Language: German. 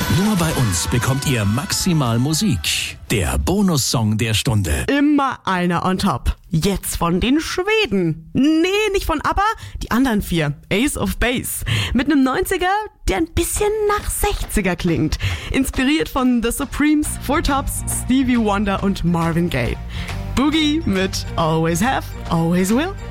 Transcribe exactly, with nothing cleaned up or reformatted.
Nur bei uns bekommt ihr maximal Musik. Der Bonussong der Stunde. Immer einer on top. Jetzt von den Schweden. Nee, nicht von ABBA, die anderen vier. Ace of Base. Mit einem neunziger, der ein bisschen nach sechziger klingt. Inspiriert von The Supremes, Four Tops, Stevie Wonder und Marvin Gaye. Boogie mit Always Have, Always Will.